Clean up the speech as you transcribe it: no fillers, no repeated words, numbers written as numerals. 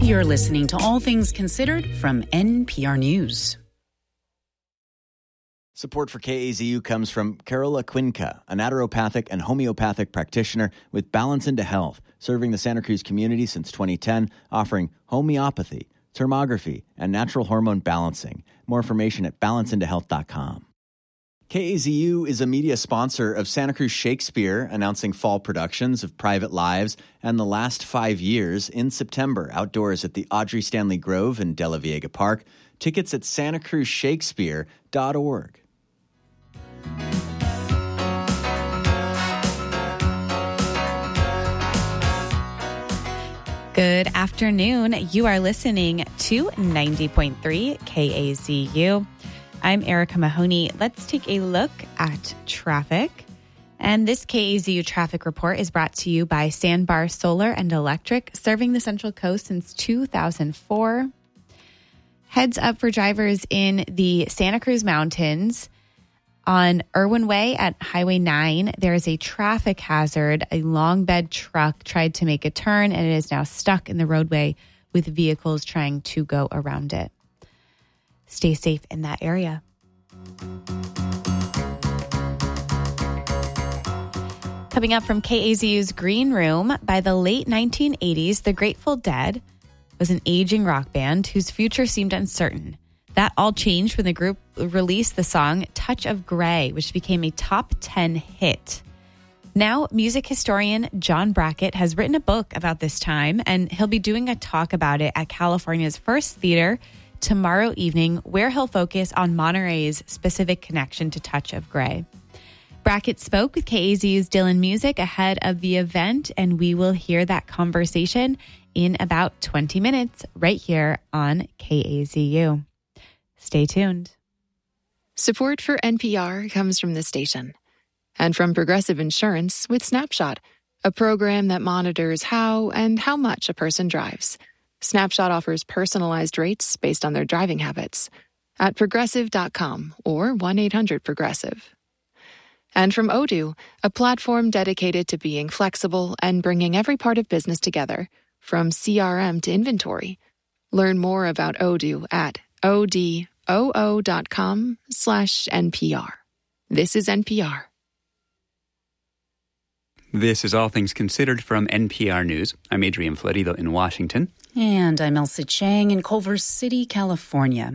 You're listening to All Things Considered from NPR News. Support for KAZU comes from Carola Quinca, a naturopathic and homeopathic practitioner with Balance into Health, serving the Santa Cruz community since 2010, offering homeopathy, thermography, and natural hormone balancing. More information at balanceintohealth.com. KAZU is a media sponsor of Santa Cruz Shakespeare, announcing fall productions of Private Lives and The Last 5 Years in September, outdoors at the Audrey Stanley Grove in De La Viega Park. Tickets at santacruzshakespeare.org. Good afternoon. You are listening to 90.3 KAZU. I'm Erica Mahoney. Let's take a look at traffic. And this KAZU traffic report is brought to you by Sandbar Solar and Electric, serving the Central Coast since 2004. Heads up for drivers in the Santa Cruz Mountains. On Irwin Way at Highway 9, there is a traffic hazard. A long bed truck tried to make a turn and it is now stuck in the roadway with vehicles trying to go around it. Stay safe in that area. Coming up from KAZU's Green Room, by the late 1980s, the Grateful Dead was an aging rock band whose future seemed uncertain. That all changed when the group released the song Touch of Grey, which became a top 10 hit. Now, music historian John Brackett has written a book about this time, and he'll be doing a talk about it at California's First Theater tomorrow evening, where he'll focus on Monterey's specific connection to Touch of Grey. Brackett spoke with KAZU's Dylan Music ahead of the event, and we will hear that conversation in about 20 minutes right here on KAZU. Stay tuned. Support for NPR comes from the station and from Progressive Insurance with Snapshot, a program that monitors how and how much a person drives. Snapshot offers personalized rates based on their driving habits at progressive.com or 1-800-PROGRESSIVE. And from Odoo, a platform dedicated to being flexible and bringing every part of business together, from CRM to inventory. Learn more about Odoo at odoo.com/NPR. This is NPR. This is All Things Considered from NPR News. I'm Adrian Florido in Washington. And I'm Elsa Chang in Culver City, California.